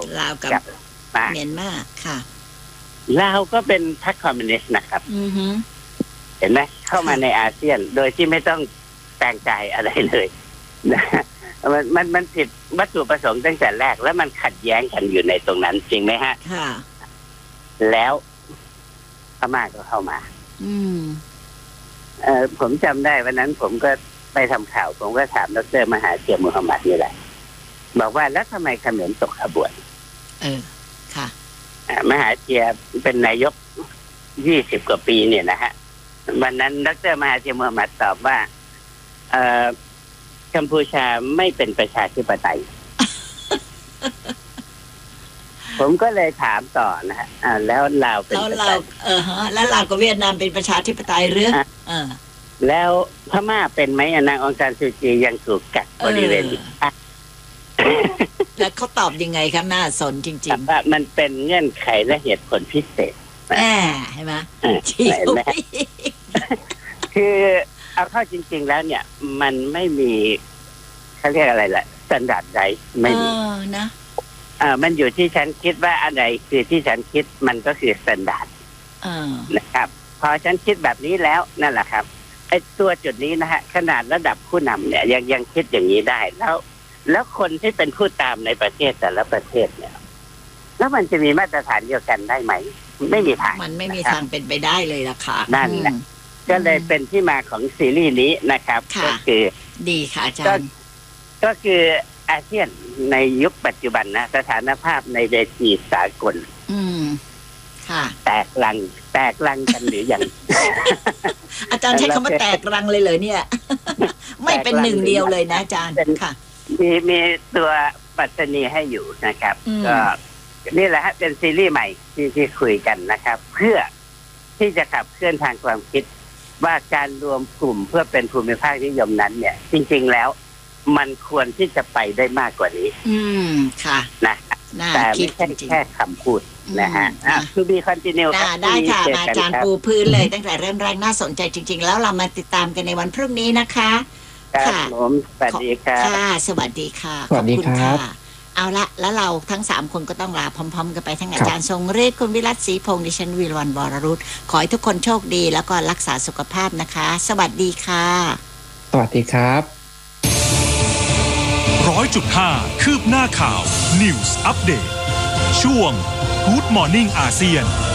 ลาวกับเมียนมาค่ะลาวก็เป็นพรรคคอมมิวนิสต์นะครับเห็นไหมเข้ามาในอาเซียนโดยที่ไม่ต้องแต่งใจอะไรเลยนะมันผิดวัตถุประสงค์ตั้งแต่แรกแล้วมันขัดแย้งกันอยู่ในตรงนั้นจริงไหมฮะค่ะแล้วพม่าก็เข้ามาผมจำได้วันนั้นผมก็ไปทำข่าวผมก็ถามดร.มหาเทียมมูฮัมหมัดนี่แหละบอกว่าแล้วทำไมเขมรตกขบวนค่ะมหาเทียเป็นนายก20 กว่าปีเนี่ยนะฮะวันนั้นดร.มหาเทียมมูฮัมหมัดตอบว่ากัมพูชาไม่เป็นประชาธิปไตย ผมก็เลยถามต่อนะฮะแล้วลาวเป็นแล้วแล้วลาวกับเวียดนามเป็นประชาธิปไตยหรือแล้วพม่าเป็นไหมนางองซานซูจียังถูกกักบริเวณแล้วเขาตอบยังไงครับน่าสนจริงๆว่ามันเป็นเงื่อนไขและเหตุผลพิเศษใช่ไหมคือเอาเข้าจริงๆแล้วเนี่ยมันไม่มีเขาเรียกอะไรแหละสแตนดาร์ดใดไม่มีนะมันอยู่ที่ฉันคิดว่าอะไรคือที่ฉันคิดมันก็คือสแตนดาร์ดนะครับพอฉันคิดแบบนี้แล้วนั่นแหละครับไอ้ตัวจุดนี้นะฮะขนาดระดับผู้นำเนี่ยยังคิดอย่างนี้ได้แล้วคนที่เป็นผู้ตามในประเทศแต่ละประเทศเนี่ยแล้วมันจะมีมาตรฐานเดียวกันได้ไหมไม่มีทางมันไม่มีทางเป็นไปได้เลยล่ะค่ะนั่นแหละก็เลยเป็นที่มาของซีรีส์นี้นะครับก็คือดีค่ะอาจารย์ก็คืออาเซียนในยุคปัจจุบันนะสถานภาพในเวทีสากลค่ะแตกรังกันหรือยังอาจารย์ใช้คำว่าแตกรังเลยเนี่ยไม่เป็นหนึ่งเดียวเลยนะอาจารย์ค่ะมีตัวปัตตานีให้อยู่นะครับก็นี่แหละฮะเป็นซีรีส์ใหม่ที่คุยกันนะครับเพื่อที่จะขับเคลื่อนทางความคิดว่าการรวมกลุ่มเพื่อเป็นภูมิภาคนิยมนั้นเนี่ยจริงๆแล้วมันควรที่จะไปได้มากกว่านี้ค่ะนะแต่ไม่ใช่แค่คำพูดนะฮะคือมีคอนติเนียได้ค่ะอาจารย์ปูพื้นเลยตั้งแต่เริ่มแรกน่าสนใจจริงๆแล้วเรามาติดตามกันในวันพรุ่งนี้นะคะค่ะผมสวัสดีครับค่ะสวัสดีค่ะขอบคุณค่ะเอาละแล้วเราทั้ง3คนก็ต้องลาพร้อมๆกันไปทั้งอาจารย์ทรงฤทธิ์คุณวิรัตศรีพงษ์ดิฉันวีรวรรณวรรุตขอให้ทุกคนโชคดีแล้วก็รักษาสุขภาพนะคะสวัสดีค่ะสวัสดีครับ 100.5 คืบหน้าข่าว News Update ช่วง Good Morning อาเซียน